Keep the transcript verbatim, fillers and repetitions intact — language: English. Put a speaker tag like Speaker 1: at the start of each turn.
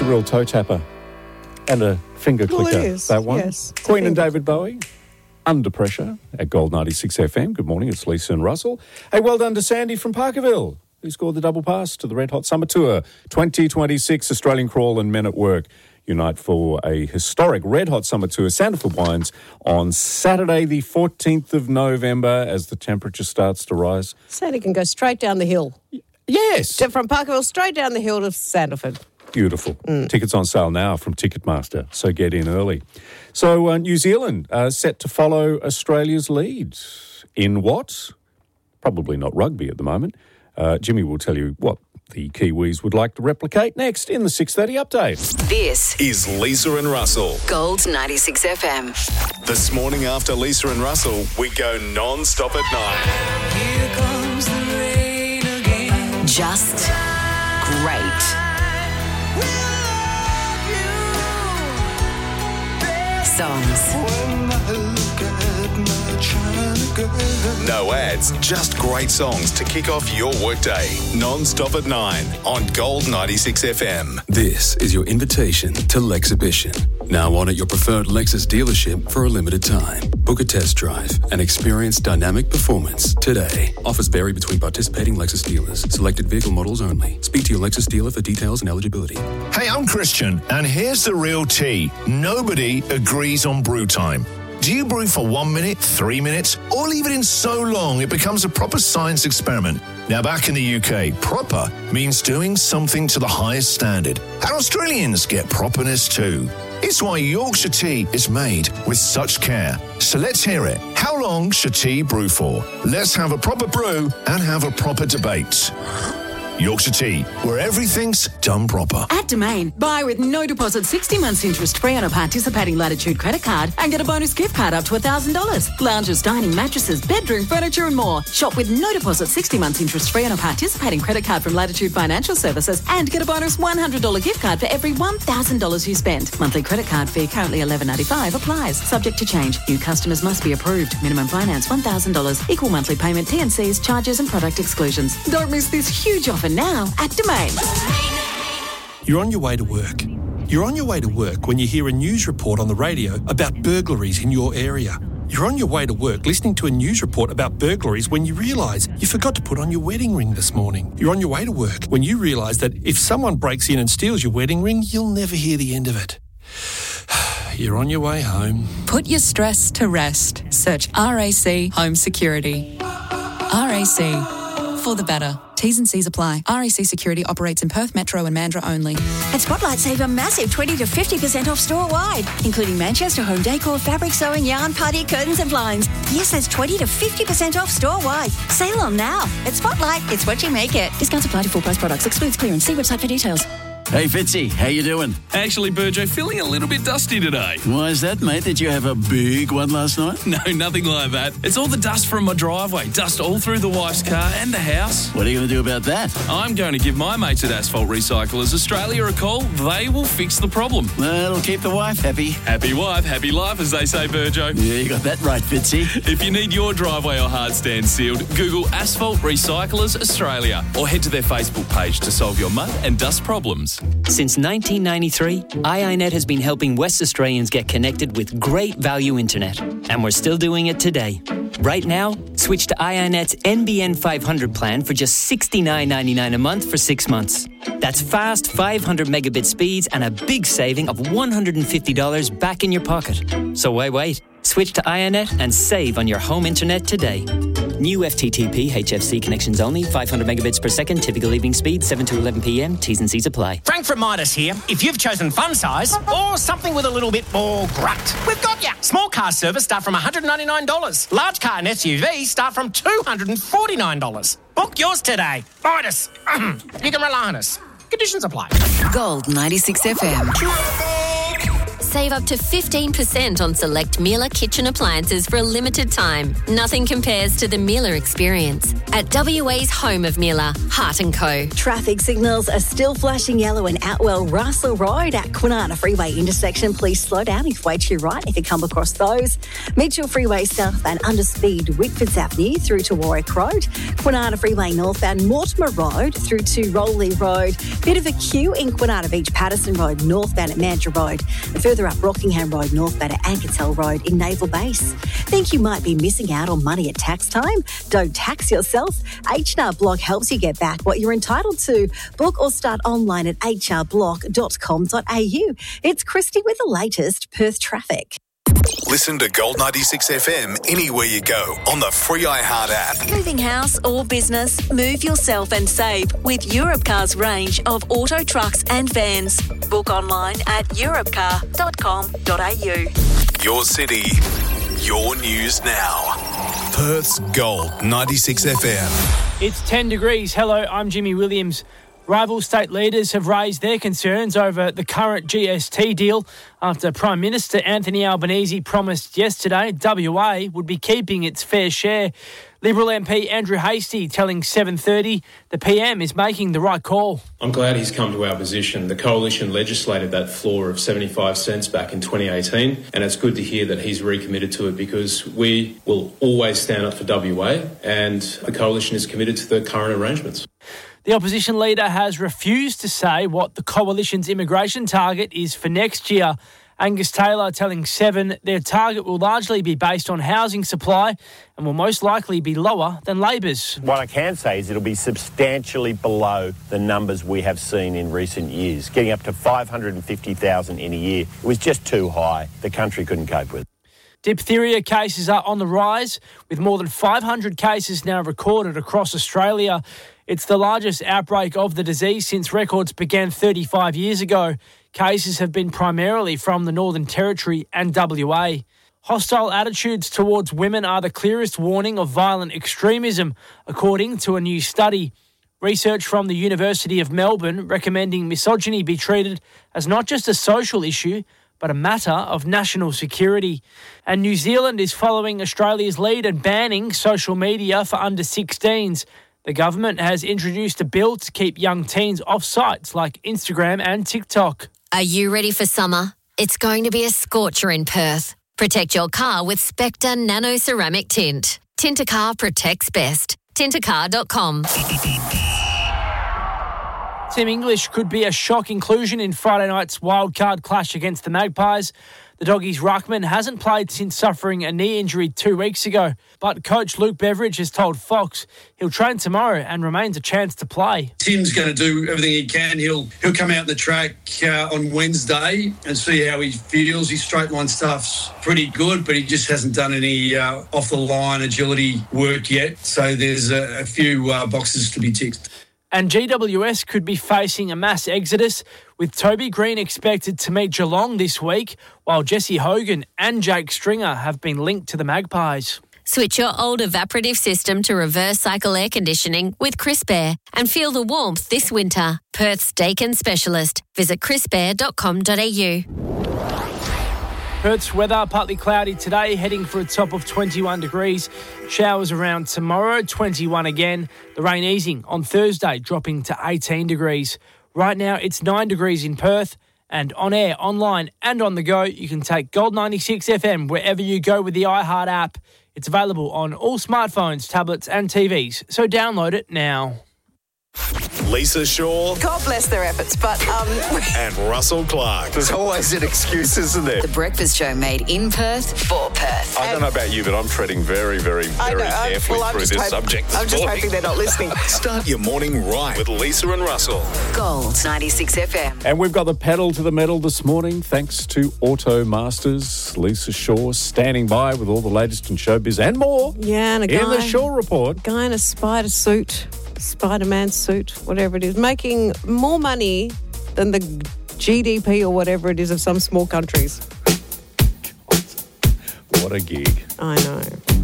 Speaker 1: real toe tapper and a finger
Speaker 2: Well,
Speaker 1: clicker,
Speaker 2: it is,
Speaker 1: that one.
Speaker 2: yes. It's a
Speaker 1: Queen and
Speaker 2: finger.
Speaker 1: David Bowie, Under Pressure at Gold ninety-six F M. Good morning, it's Lisa and Russell. Hey, well done to Sandy from Parkerville, who scored the double pass to the Red Hot Summer Tour twenty twenty-six. Australian Crawl and Men at Work unite for a historic Red Hot Summer Tour, Sandifer Wines, on Saturday the fourteenth of November as the temperature starts to rise.
Speaker 2: Sandy can go straight down the hill.
Speaker 1: Yes.
Speaker 2: From Parkerville straight down the hill to Sandiford.
Speaker 1: Beautiful. Mm. Tickets on sale now from Ticketmaster, so get in early. So uh, New Zealand uh, set to follow Australia's lead. In what? Probably not rugby at the moment. Uh, Jimmy will tell you what the Kiwis would like to replicate next in the six thirty update.
Speaker 3: This
Speaker 4: is Lisa and Russell.
Speaker 3: Gold ninety-six F M.
Speaker 4: This morning after Lisa and Russell, we go non-stop at nine.
Speaker 3: Here comes the rain again. Just great. Songs.
Speaker 4: No ads, just great songs to kick off your workday. Non-stop at nine on Gold ninety-six F M.
Speaker 5: This is your invitation to Lexhibition. Now on at your preferred Lexus dealership for a limited time. Book a test drive and experience dynamic performance today. Offers vary between participating Lexus dealers. Selected vehicle models only. Speak to your Lexus dealer for details and eligibility.
Speaker 6: Hey, I'm Christian, and here's the real tea. Nobody agrees on brew time. Do you brew for one minute, three minutes, or leave it in so long it becomes a proper science experiment? Now, back in the U K, proper means doing something to the highest standard. And Australians get properness too. It's why Yorkshire tea is made with such care. So let's hear it. How long should tea brew for? Let's have a proper brew and have a proper debate. Yorkshire Tea, where everything's done proper.
Speaker 7: At Domain, buy with no deposit, sixty months interest free on a participating Latitude credit card and get a bonus gift card up to one thousand dollars. Lounges, dining, mattresses, bedroom, furniture and more. Shop with no deposit, sixty months interest free on a participating credit card from Latitude Financial Services and get a bonus one hundred dollars gift card for every one thousand dollars you spend. Monthly credit card fee currently eleven ninety-five applies. Subject to change. New customers must be approved. Minimum finance one thousand dollars. Equal monthly payment, T and Cs, charges and product exclusions. Don't miss this huge offer now at Domain.
Speaker 8: You're on your way to work. You're on your way to work when you hear a news report on the radio about burglaries in your area. You're on your way to work listening to a news report about burglaries when you realise you forgot to put on your wedding ring this morning. You're on your way to work when you realise that if someone breaks in and steals your wedding ring, you'll never hear the end of it. You're on your way home.
Speaker 9: Put your stress to rest. Search R A C Home Security. R A C. For the better. T's and C's apply. R A C Security operates in Perth Metro and Mandurah only.
Speaker 10: At Spotlight, save a massive twenty to fifty percent off store-wide, including Manchester home decor, fabric sewing, yarn, putty, curtains and blinds. Yes, that's twenty to fifty percent off store-wide. Sale on now. At Spotlight, it's what you make it. Discounts apply to full-price products. Excludes clearance. See website for details.
Speaker 11: Hey, Fitzy, how you doing?
Speaker 12: Actually, Burjo, feeling a little bit dusty today.
Speaker 11: Why is that, mate? Did you have a big one last night?
Speaker 12: No, nothing like that. It's all the dust from my driveway. Dust all through the wife's car and the house.
Speaker 11: What are you going to do about that?
Speaker 12: I'm going to give my mates at Asphalt Recyclers Australia a call. They will fix the problem.
Speaker 11: That'll keep the wife happy.
Speaker 12: Happy wife, happy life, as they say, Burjo.
Speaker 11: Yeah, you got that right, Fitzy.
Speaker 12: If you need your driveway or hard stand sealed, Google Asphalt Recyclers Australia or head to their Facebook page to solve your mud and dust problems.
Speaker 13: Since nineteen ninety-three, I I Net has been helping West Australians get connected with great value internet, and we're still doing it today. Right now, switch to I I Net's N B N five hundred plan for just sixty-nine ninety-nine a month for six months. That's fast five hundred megabit speeds and a big saving of one hundred fifty dollars back in your pocket. So why wait? Switch to I I Net and save on your home internet today. New F T T P H F C connections only, five hundred megabits per second, typical leaving speed, seven to eleven p.m, T's and C's apply.
Speaker 14: Frank from Midas here. If you've chosen fun size or something with a little bit more grunt, we've got you. Small car service start from one hundred ninety-nine dollars. Large car and S U V start from two hundred forty-nine dollars. Book yours today. Midas. You can rely on us. Conditions apply.
Speaker 3: Gold ninety-six F M.
Speaker 15: Save up to fifteen percent on select Miele kitchen appliances for a limited time. Nothing compares to the Miele experience. At W A's home of Miele, Hart and Co.
Speaker 10: Traffic signals are still flashing yellow in Atwell Russell Road at Kwinana Freeway intersection. Please slow down if way to your right if you come across those. Mitchell Freeway south and underspeed Whitfords Avenue through to Warwick Road. Kwinana Freeway northbound Mortimer Road through to Rowley Road. Bit of a queue in Kwinana Beach Patterson Road northbound at Mandurah Road. And further up Rockingham Road northbound at Anketel Road in Naval Base. Think you might be missing out on money at tax time? Don't tax yourself. H and R Block helps you get back what you're entitled to. Book or start online at h r block dot com dot a u. It's Christy with the latest Perth traffic.
Speaker 4: Listen to Gold ninety-six F M anywhere you go on the free iHeart app.
Speaker 10: Moving house or business, move yourself and save with Europcar's range of auto trucks and vans. Book online at europcar dot com dot a u.
Speaker 4: Your city, your news now. Perth's Gold ninety-six F M.
Speaker 16: It's ten degrees. Hello, I'm Jimmy Williams. Rival state leaders have raised their concerns over the current G S T deal after Prime Minister Anthony Albanese promised yesterday W A would be keeping its fair share. Liberal M P Andrew Hastie telling seven thirty the P M is making the right call.
Speaker 17: I'm glad he's come to our position. The Coalition legislated that floor of seventy-five cents back in twenty eighteen, and it's good to hear that he's recommitted to it because we will always stand up for W A, and the Coalition is committed to the current arrangements.
Speaker 16: The opposition leader has refused to say what the Coalition's immigration target is for next year. Angus Taylor telling Seven their target will largely be based on housing supply and will most likely be lower than Labor's.
Speaker 18: What I can say is it'll be substantially below the numbers we have seen in recent years. Getting up to five hundred fifty thousand in a year, it was just too high. The country couldn't cope with it.
Speaker 16: Diphtheria cases are on the rise, with more than five hundred cases now recorded across Australia. It's the largest outbreak of the disease since records began thirty-five years ago. Cases have been primarily from the Northern Territory and W A. Hostile attitudes towards women are the clearest warning of violent extremism, according to a new study. Research from the University of Melbourne recommending misogyny be treated as not just a social issue, but a matter of national security. And New Zealand is following Australia's lead and banning social media for under sixteens. The government has introduced a bill to keep young teens off sites like Instagram and TikTok.
Speaker 15: Are you ready for summer? It's going to be a scorcher in Perth. Protect your car with Spectre Nano Ceramic Tint. Tint a car protects best. tint a car dot com.
Speaker 16: Tim English could be a shock inclusion in Friday night's wildcard clash against the Magpies. The Doggies' ruckman hasn't played since suffering a knee injury two weeks ago, but coach Luke Beveridge has told Fox he'll train tomorrow and remains a chance to play.
Speaker 19: Tim's going to do everything he can. He'll he'll come out in the track uh, on Wednesday and see how he feels. His straight line stuff's pretty good, but he just hasn't done any uh, off-the-line agility work yet. So there's a, a few uh, boxes to be ticked.
Speaker 16: And G W S could be facing a mass exodus, with Toby Green expected to meet Geelong this week, while Jesse Hogan and Jake Stringer have been linked to the Magpies.
Speaker 15: Switch your old evaporative system to reverse cycle air conditioning with Crisp Air and feel the warmth this winter. Perth's Dakin specialist. Visit crisp air dot com dot a u.
Speaker 16: Perth's weather, partly cloudy today, heading for a top of twenty-one degrees. Showers around tomorrow, twenty-one again. The rain easing on Thursday, dropping to eighteen degrees. Right now, it's nine degrees in Perth. And on air, online and on the go, you can take Gold ninety-six F M wherever you go with the iHeart app. It's available on all smartphones, tablets and T Vs, so download it now.
Speaker 4: Lisa Shaw.
Speaker 20: God bless their efforts, but... um.
Speaker 4: And Russell Clark.
Speaker 3: There's always an excuse, isn't there? The Breakfast Show made in Perth for Perth.
Speaker 1: I don't know about you, but I'm treading very, very,
Speaker 20: I
Speaker 1: very
Speaker 20: know, I'm-
Speaker 1: carefully
Speaker 20: well, I'm
Speaker 1: through
Speaker 20: just
Speaker 1: this
Speaker 20: hope-
Speaker 1: subject this
Speaker 20: I'm just
Speaker 1: morning.
Speaker 20: hoping they're not listening.
Speaker 4: Start your morning right with Lisa and Russell.
Speaker 3: Gold ninety-six F M.
Speaker 1: And we've got the pedal to the metal this morning, thanks to Auto Masters. Lisa Shaw standing by with all the latest in showbiz and more.
Speaker 2: Yeah, and a guy,
Speaker 1: in the Shaw Report.
Speaker 2: guy in a spider suit, Spider-Man suit, whatever it is, making more money than the G D P or whatever it is of some small countries.
Speaker 1: What a gig.
Speaker 2: I know.